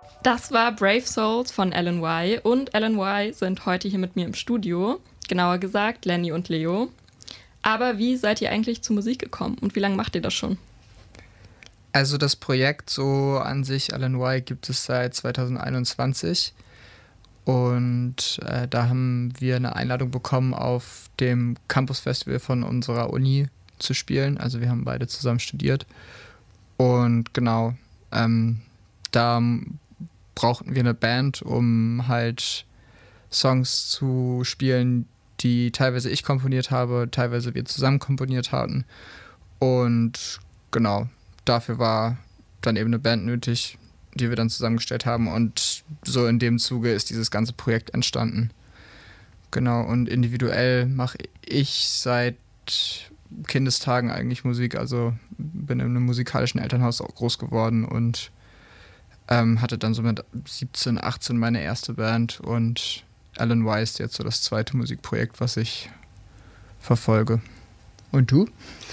Das war Brave Souls von LNY und LNY sind heute hier mit mir im Studio. Genauer gesagt Lenny und Leo. Aber wie seid ihr eigentlich zur Musik gekommen und wie lange macht ihr das schon? Also das Projekt so an sich, LNY, gibt es seit 2021 und da haben wir eine Einladung bekommen, auf dem Campus Festival von unserer Uni zu spielen. Also wir haben beide zusammen studiert und genau, da brauchten wir eine Band, um halt Songs zu spielen, die teilweise ich komponiert habe, teilweise wir zusammen komponiert hatten. Und genau, dafür war dann eben eine Band nötig, die wir dann zusammengestellt haben. Und so in dem Zuge ist dieses ganze Projekt entstanden. Genau, und individuell mache ich seit Kindestagen eigentlich Musik. Also bin in einem musikalischen Elternhaus auch groß geworden und hatte dann so mit 17, 18 meine erste Band und LNY ist jetzt so das zweite Musikprojekt, was ich verfolge. Und du?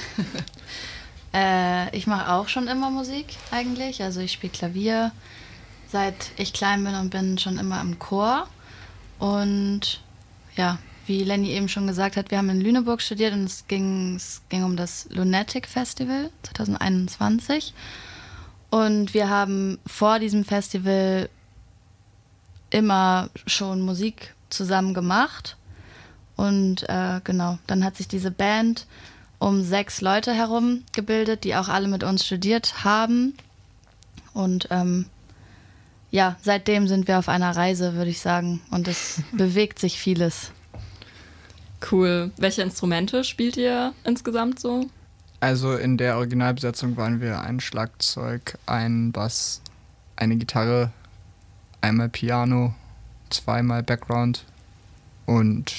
Ich mache auch schon immer Musik eigentlich. Also ich spiele Klavier, seit ich klein bin und bin schon immer im Chor. Und ja, wie Lenny eben schon gesagt hat, wir haben in Lüneburg studiert und es ging um das Lunatic Festival 2021. Und wir haben vor diesem Festival immer schon Musik zusammen gemacht. Und genau, dann hat sich diese Band um 6 Leute herum gebildet, die auch alle mit uns studiert haben. Und ja, seitdem sind wir auf einer Reise, würde ich sagen. Und es bewegt sich vieles. Cool. Welche Instrumente spielt ihr insgesamt so? Also in der Originalbesetzung waren wir ein Schlagzeug, ein Bass, eine Gitarre, einmal Piano, zweimal Background und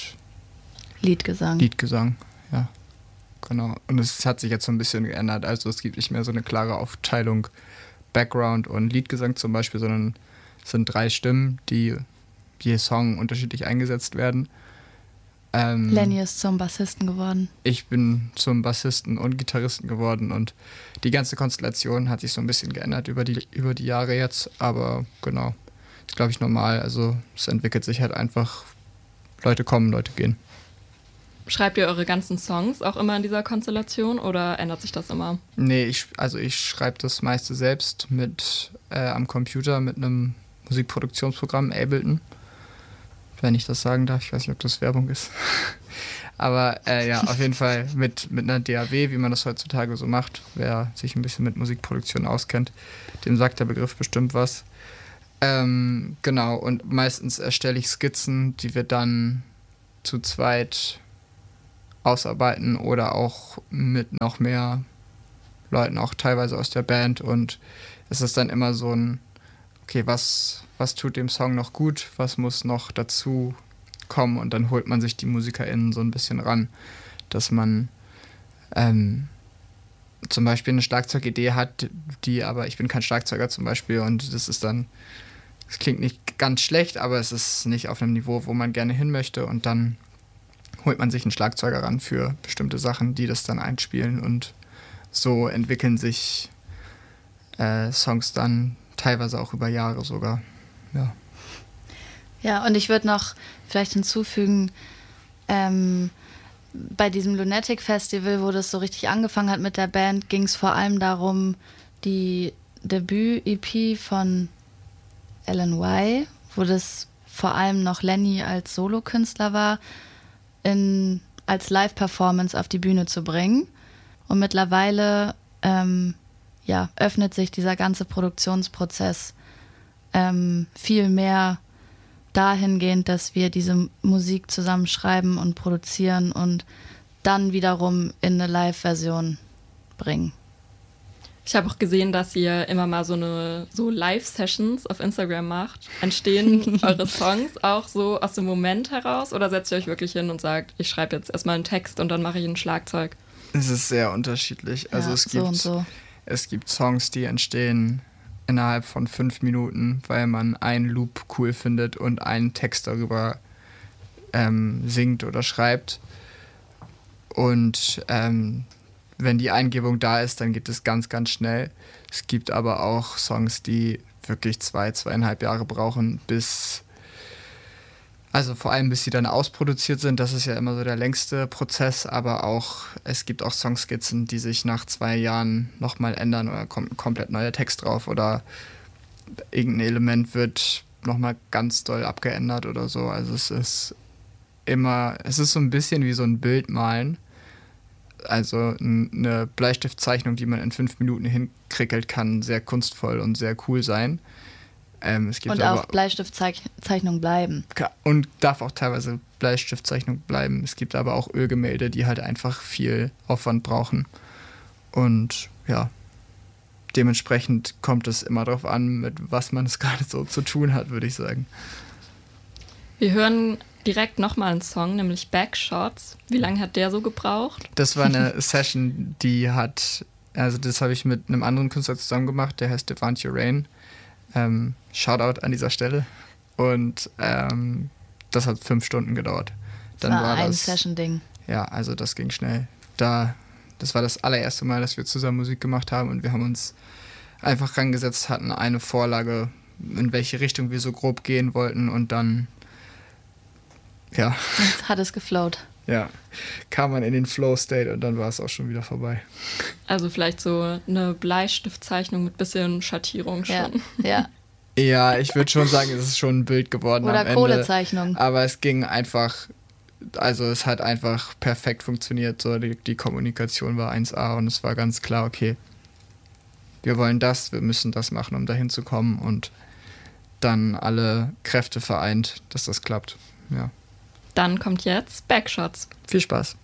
Liedgesang, ja. Genau. Und es hat sich jetzt so ein bisschen geändert. Also es gibt nicht mehr so eine klare Aufteilung Background und Liedgesang zum Beispiel, sondern es sind 3 Stimmen, die je Song unterschiedlich eingesetzt werden. Lenny ist zum Bassisten geworden. Ich bin zum Bassisten und Gitarristen geworden und die ganze Konstellation hat sich so ein bisschen geändert über die Jahre jetzt, aber genau, ist glaube ich normal, also es entwickelt sich halt einfach, Leute kommen, Leute gehen. Schreibt ihr eure ganzen Songs auch immer in dieser Konstellation oder ändert sich das immer? Nee, ich schreibe das meiste selbst am Computer mit einem Musikproduktionsprogramm, Ableton. Wenn ich das sagen darf, ich weiß nicht, ob das Werbung ist. Aber ja, auf jeden Fall mit einer DAW, wie man das heutzutage so macht. Wer sich ein bisschen mit Musikproduktion auskennt, dem sagt der Begriff bestimmt was. Genau, und meistens erstelle ich Skizzen, die wir dann zu zweit ausarbeiten oder auch mit noch mehr Leuten, auch teilweise aus der Band. Und es ist dann immer so ein, okay, was tut dem Song noch gut, was muss noch dazu kommen, und dann holt man sich die MusikerInnen so ein bisschen ran, dass man zum Beispiel eine Schlagzeugidee hat, aber ich bin kein Schlagzeuger zum Beispiel, und das klingt nicht ganz schlecht, aber es ist nicht auf einem Niveau, wo man gerne hin möchte, und dann holt man sich einen Schlagzeuger ran für bestimmte Sachen, die das dann einspielen, und so entwickeln sich Songs dann teilweise auch über Jahre sogar. Ja, und ich würde noch vielleicht hinzufügen, bei diesem Lunatic Festival, wo das so richtig angefangen hat mit der Band, ging es vor allem darum, die Debüt-EP von LNY, wo das vor allem noch Lenny als Solokünstler war, als Live-Performance auf die Bühne zu bringen. Und mittlerweile öffnet sich dieser ganze Produktionsprozess viel mehr dahingehend, dass wir diese Musik zusammenschreiben und produzieren und dann wiederum in eine Live-Version bringen. Ich habe auch gesehen, dass ihr immer mal so Live-Sessions auf Instagram macht. Entstehen eure Songs auch so aus dem Moment heraus oder setzt ihr euch wirklich hin und sagt, ich schreibe jetzt erstmal einen Text und dann mache ich ein Schlagzeug? Es ist sehr unterschiedlich. Also ja, es gibt Songs, die entstehen innerhalb von 5 Minuten, weil man einen Loop cool findet und einen Text darüber singt oder schreibt. Und wenn die Eingebung da ist, dann geht es ganz, ganz schnell. Es gibt aber auch Songs, die wirklich 2,5 Jahre brauchen, also vor allem bis sie dann ausproduziert sind. Das ist ja immer so der längste Prozess, aber auch, es gibt auch Songskizzen, die sich nach 2 Jahren nochmal ändern oder kommt ein komplett neuer Text drauf oder irgendein Element wird nochmal ganz doll abgeändert oder so. Also es ist so ein bisschen wie so ein Bild malen. Also eine Bleistiftzeichnung, die man in 5 Minuten hinkrickelt, kann sehr kunstvoll und sehr cool sein. Es gibt und auch Bleistiftzeichnung bleiben. Und darf auch teilweise Bleistiftzeichnung bleiben. Es gibt aber auch Ölgemälde, die halt einfach viel Aufwand brauchen. Und ja, dementsprechend kommt es immer darauf an, mit was man es gerade so zu tun hat, würde ich sagen. Wir hören direkt nochmal einen Song, nämlich Backshots. Wie lange hat der so gebraucht? Das war eine Session, also das habe ich mit einem anderen Künstler zusammen gemacht, der heißt Devante Rain. Shoutout an dieser Stelle. Und das hat 5 Stunden gedauert. Dann war ein Session-Ding. Ja, also das ging schnell. Das war das allererste Mal, dass wir zusammen Musik gemacht haben und wir haben uns einfach rangesetzt, hatten eine Vorlage, in welche Richtung wir so grob gehen wollten und dann hat es geflowt. Ja, kam man in den Flow-State und dann war es auch schon wieder vorbei. Also vielleicht so eine Bleistiftzeichnung mit bisschen Schattierung schon. Ja. Ja, ich würde schon sagen, es ist schon ein Bild geworden oder am Ende. Kohlezeichnung. Aber es ging einfach, also es hat einfach perfekt funktioniert. So, die Kommunikation war 1A und es war ganz klar, okay, wir wollen das, wir müssen das machen, um dahin zu kommen und dann alle Kräfte vereint, dass das klappt. Ja. Dann kommt jetzt Backshots. Viel Spaß.